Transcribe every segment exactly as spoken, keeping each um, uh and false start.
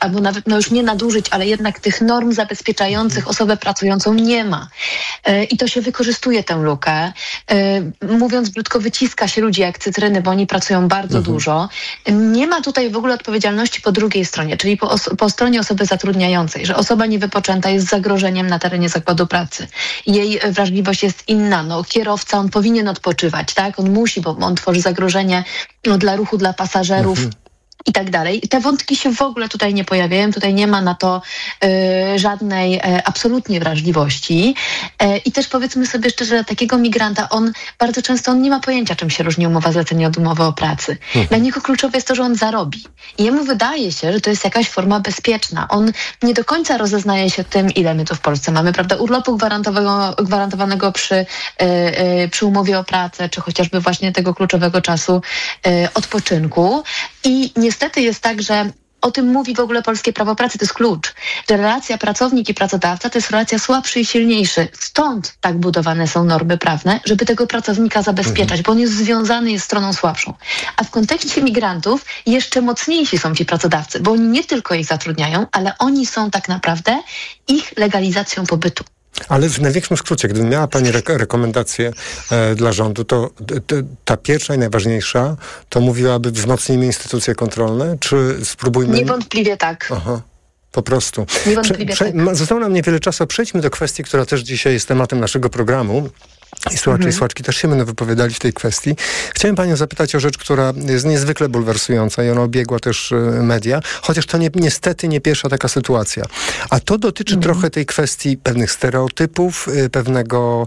albo nawet, no już nie nadużyć, ale jednak tych norm zabezpieczających osobę pracującą nie ma. I to się wykorzystuje tę lukę. Mówiąc brzydko, wyciska się ludzi jak cytryny, bo oni pracują bardzo mhm. dużo. Nie ma tutaj w ogóle odpowiedzialności po drugiej stronie, czyli po, os- po stronie osoby zatrudniającej, że osoba niewypoczęta jest zagrożeniem na terenie zakładu pracy. Jej wrażliwość jest inna. No, kierowca, on powinien odpoczywać, tak? On musi, bo on tworzy zagrożenie no, dla ruchu, dla pasażerów. Mhm. I tak dalej. I te wątki się w ogóle tutaj nie pojawiają. Tutaj nie ma na to y, żadnej y, absolutnie wrażliwości. Y, I też powiedzmy sobie szczerze, że takiego migranta, on bardzo często on nie ma pojęcia, czym się różni umowa zlecenia od umowy o pracy. Mhm. Dla niego kluczowe jest to, że on zarobi. I jemu wydaje się, że to jest jakaś forma bezpieczna. On nie do końca rozeznaje się tym, ile my tu w Polsce mamy, prawda, urlopu gwarantowanego, gwarantowanego przy, y, y, przy umowie o pracę, czy chociażby właśnie tego kluczowego czasu y, odpoczynku. I niestety jest tak, że o tym mówi w ogóle polskie prawo pracy, to jest klucz, że relacja pracownik i pracodawca to jest relacja słabszy i silniejszy. Stąd tak budowane są normy prawne, żeby tego pracownika zabezpieczać, mhm. bo on jest związany, jest stroną słabszą. A w kontekście migrantów jeszcze mocniejsi są ci pracodawcy, bo oni nie tylko ich zatrudniają, ale oni są tak naprawdę ich legalizacją pobytu. Ale w największym skrócie, gdyby miała Pani re- rekomendację e, dla rządu, to t, ta pierwsza i najważniejsza, to mówiłaby wzmocnijmy instytucje kontrolne, czy spróbujmy... Niewątpliwie tak. Aha. Po prostu. Niewątpliwie Prze- prze- tak. Zostało nam niewiele czasu. Przejdźmy do kwestii, która też dzisiaj jest tematem naszego programu. I słuchacze mhm. i słuchaczki też się będą wypowiadali w tej kwestii. Chciałem Panią zapytać o rzecz, która jest niezwykle bulwersująca i ona obiegła też y, media, chociaż to nie, niestety nie pierwsza taka sytuacja. A to dotyczy mhm. trochę tej kwestii pewnych stereotypów, y, pewnego,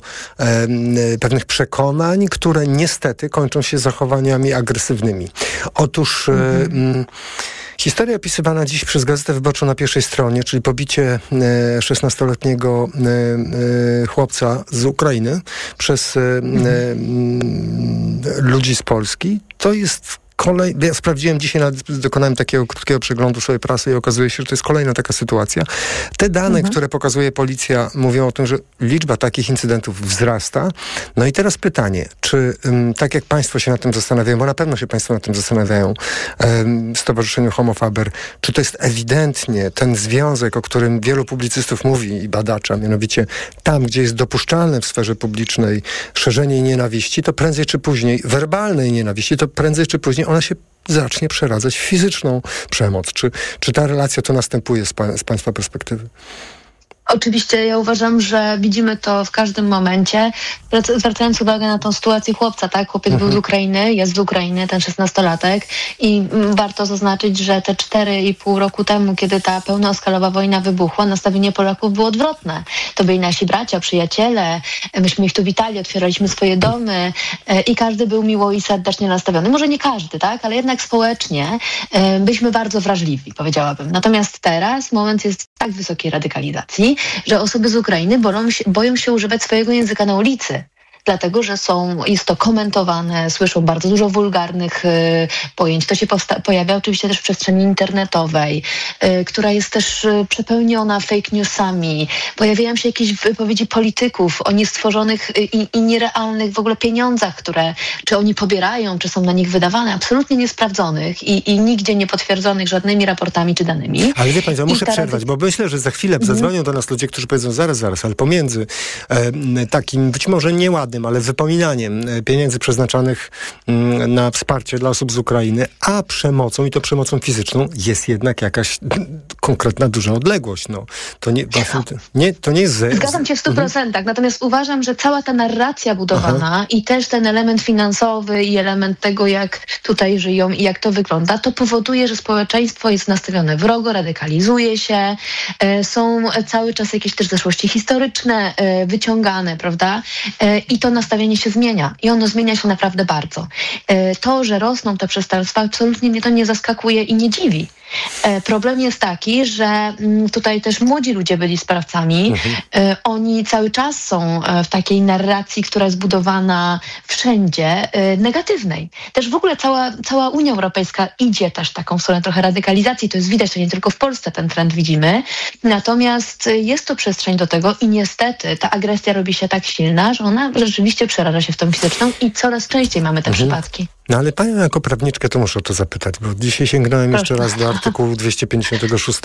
y, pewnych przekonań, które niestety kończą się zachowaniami agresywnymi. Otóż... Mhm. Y, y, Historia opisywana dziś przez Gazetę Wyborczą na pierwszej stronie, czyli pobicie szesnastoletniego chłopca z Ukrainy przez mhm. ludzi z Polski, to jest kolej... Ja sprawdziłem dzisiaj, nawet dokonałem takiego krótkiego przeglądu swojej prasy i okazuje się, że to jest kolejna taka sytuacja. Te dane, mhm. które pokazuje policja, mówią o tym, że liczba takich incydentów wzrasta. No i teraz pytanie, czy um, tak jak Państwo się nad tym zastanawiają, bo na pewno się Państwo nad tym zastanawiają um, w Stowarzyszeniu Homofaber, czy to jest ewidentnie ten związek, o którym wielu publicystów mówi i badacza, mianowicie tam, gdzie jest dopuszczalne w sferze publicznej szerzenie nienawiści, to prędzej czy później, werbalnej nienawiści, to prędzej czy później ona się zacznie przeradzać w fizyczną przemoc. Czy, czy ta relacja to następuje z, pa, z Państwa perspektywy? Oczywiście ja uważam, że widzimy to w każdym momencie. Zwracając uwagę na tą sytuację chłopca, tak? Chłopiec mhm. był z Ukrainy, jest z Ukrainy, ten szesnastolatek i warto zaznaczyć, że te cztery i pół roku temu, kiedy ta pełnoskalowa wojna wybuchła, nastawienie Polaków było odwrotne. To byli nasi bracia, przyjaciele, myśmy ich tu witali, otwieraliśmy swoje domy i każdy był miło i serdecznie nastawiony. Może nie każdy, tak? Ale jednak społecznie byliśmy bardzo wrażliwi, powiedziałabym. Natomiast teraz moment jest tak wysokiej radykalizacji, że osoby z Ukrainy boją się, boją się używać swojego języka na ulicy. Dlatego, że są, jest to komentowane, słyszą bardzo dużo wulgarnych y, pojęć. To się powsta- pojawia oczywiście też w przestrzeni internetowej, y, która jest też y, przepełniona fake newsami. Pojawiają się jakieś wypowiedzi polityków o niestworzonych y, i, i nierealnych w ogóle pieniądzach, które czy oni pobierają, czy są na nich wydawane, absolutnie niesprawdzonych i, i nigdzie nie potwierdzonych żadnymi raportami czy danymi. Ale wie Państwo, muszę ta przerwać, bo myślę, że za chwilę mm. zadzwonią do nas ludzie, którzy powiedzą zaraz, zaraz, ale pomiędzy e, takim być może nieładnym, ale wypominaniem pieniędzy przeznaczanych na wsparcie dla osób z Ukrainy, a przemocą, i to przemocą fizyczną, jest jednak jakaś konkretna, duża odległość. No, to, nie, nie, to nie jest... Zgadzam się w stu procentach, mhm. natomiast uważam, że cała ta narracja budowana Aha. i też ten element finansowy i element tego, jak tutaj żyją i jak to wygląda, to powoduje, że społeczeństwo jest nastawione wrogo, radykalizuje się, e, są cały czas jakieś też zaszłości historyczne e, wyciągane, prawda? E, I to nastawienie się zmienia i ono zmienia się naprawdę bardzo. To, że rosną te przestępstwa, absolutnie mnie to nie zaskakuje i nie dziwi. Problem jest taki, że tutaj też młodzi ludzie byli sprawcami. Mhm. Oni cały czas są w takiej narracji, która jest budowana wszędzie, negatywnej. Też w ogóle cała, cała Unia Europejska idzie też taką w stronę trochę radykalizacji. To jest widać, to nie tylko w Polsce ten trend widzimy. Natomiast jest to przestrzeń do tego i niestety ta agresja robi się tak silna, że ona rzeczywiście przeraża się w tą fizyczną i coraz częściej mamy te mhm. przypadki. No ale panią jako prawniczkę to muszę o to zapytać, bo dzisiaj sięgnąłem Proszę. jeszcze raz do artykułu dwieście pięćdziesiątego szóstego